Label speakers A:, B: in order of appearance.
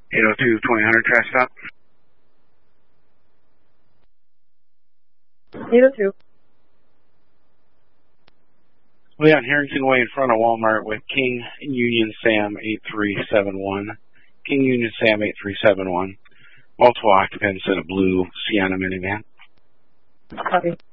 A: 802 2000 track stop.
B: 802.
A: Leon Harrington Way in front of Walmart with King Union Sam 8371. King Union Sam 8371. Multiple occupants in a blue Sienna minivan.
B: Copy.